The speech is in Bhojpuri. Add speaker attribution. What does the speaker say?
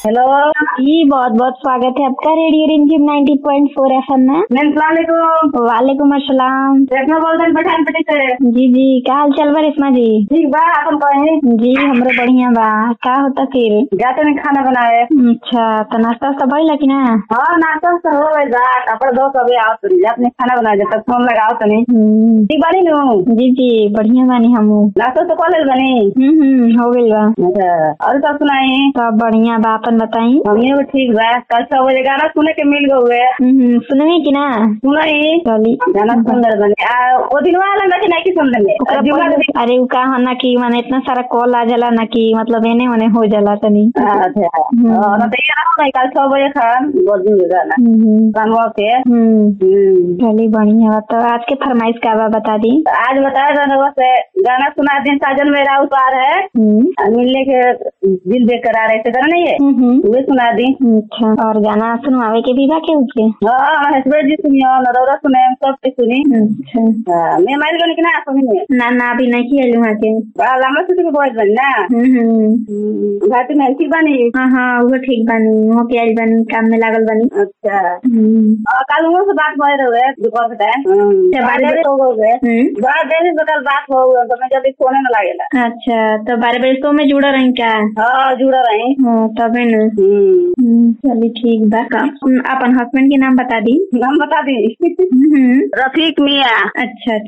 Speaker 1: हेलो
Speaker 2: जी, बहुत बहुत स्वागत है आपका रेडियो रिमझिम 90.4 FM में।
Speaker 1: अस्सलामुअलैकुम।
Speaker 2: वालेकुम अस्सलाम।
Speaker 1: रेशमा बोलते हैं पठानपट्टी से।
Speaker 2: जी जी, का हाल चाल बा रेशमा जी?
Speaker 1: ठीक बा, अपन कहीं
Speaker 2: जी हमरो बढ़िया बा। का होता फिर?
Speaker 1: जाते नहीं खाना बनाए।
Speaker 2: अच्छा, तो नाश्ता वास्ता भइल कि ना?
Speaker 1: हाँ नाश्ता तो हो गई बा। अपने दोस्त अभी आओ तो जाते नहीं खाना बनाए, जब तक फोन लगाओ तो नहीं। ठीक बानी नु?
Speaker 2: जी जी बढ़िया बानी हमू।
Speaker 1: नाश्ता तो कॉलेज बनी।
Speaker 2: हो गइल बा।
Speaker 1: अच्छा, और सब सुनाई?
Speaker 2: सब बढ़िया बा, अपन बताई।
Speaker 1: हमने भी ठीक बा। कल 6 बजे गाना सुने के मिल गए।
Speaker 2: सुनवी कि ना?
Speaker 1: सुनाई
Speaker 2: चली
Speaker 1: गाना सुंदर बने। वो दिन वाला ना कि नहीं सुन लेंगे।
Speaker 2: अरे उ का है ना कि माने इतना सारा कॉल आ जाला ना कि मतलब एने ओने हो जाला तनी।
Speaker 1: अच्छा, और तो ये ना कल 6 बजे खान बोल दूंगा गाना कानवा के।
Speaker 2: चली बढ़िया बा। तो आज के फरमाइश का बा बता दी।
Speaker 1: आज बताया था से गाना सुना दिन साजन मेरा उतार है। मिलने के दिल बेकरार ऐसे गाना नहीं है, वे सुना दी।
Speaker 2: अच्छा, और गाना सुनवावे के भी बा के उसके?
Speaker 1: हाँ हसबैंड जी सुनियो, नरौरा सुने, सब के सुनी।
Speaker 2: अच्छा,
Speaker 1: मैं माइल गन कि ना सुनी
Speaker 2: ना अभी नहीं किया लूँ के।
Speaker 1: बड़ा लंबा से भी बहुत बन ना। घाटी में ठीक बनी।
Speaker 2: हाँ वो ठीक बनी, वो के आई बनी, काम में लागल बनी।
Speaker 1: अच्छा, कल वो से बात भर रहे दुकान से बारह बजे हो गए। बड़ा देर से कल बात हो गई तो मैं जल्दी फोन न लागेला।
Speaker 2: अच्छा, तो 12 बजे तो में जुड़ा रही क्या?
Speaker 1: हाँ जुड़ा रही।
Speaker 2: तबे न। चलिए ठीक बा। अपन हस्बैंड के नाम बता दी।
Speaker 1: नाम बता दी। रफीक मियाँ।
Speaker 2: अच्छा।